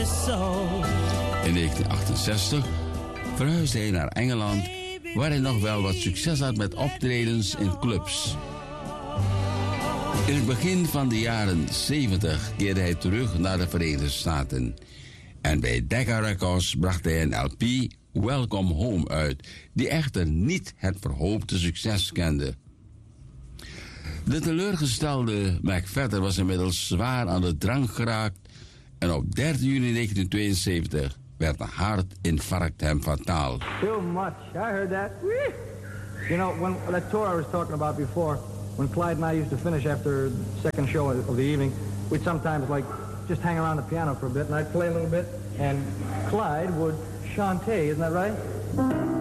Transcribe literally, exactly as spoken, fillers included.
In negentien achtenzestig verhuisde hij naar Engeland, waar hij nog wel wat succes had met optredens in clubs. In het begin van de jaren zeventig keerde hij terug naar de Verenigde Staten. En bij Decca Records bracht hij een L P, Welcome Home, uit, die echter niet het verhoopte succes kende. De teleurgestelde McFadden was inmiddels zwaar aan de drank geraakt en op dertien juni negentien tweeënzeventig werd een hartinfarct hem fataal. Too much. I heard that. Whee! You know, when that tour I was talking about before, when Clyde and I used to finish after the second show of the evening, we'd sometimes like just hang around the piano for a bit, and I'd play a little bit, and Clyde would chante, isn't that right?